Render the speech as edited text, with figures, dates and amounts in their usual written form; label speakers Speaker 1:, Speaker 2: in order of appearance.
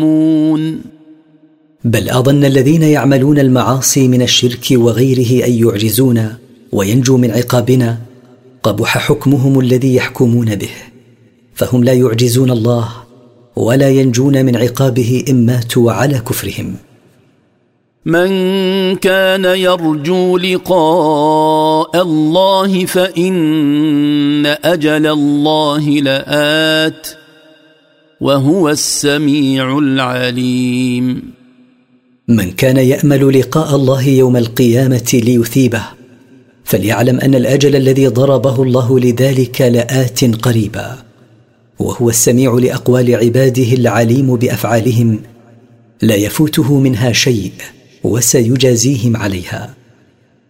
Speaker 1: بل أظن الذين يعملون المعاصي من الشرك وغيره أن يعجزون وينجوا من عقابنا قبح حكمهم الذي يحكمون به، فهم لا يعجزون الله ولا ينجون من عقابه إن ماتوا على كفرهم.
Speaker 2: من كان يرجو لقاء الله فإن أجل الله لآت وهو السميع العليم.
Speaker 1: من كان يأمل لقاء الله يوم القيامة ليثيبه فليعلم أن الأجل الذي ضربه الله لذلك لآت قريبا، وهو السميع لأقوال عباده العليم بأفعالهم لا يفوته منها شيء وسيجازيهم عليها.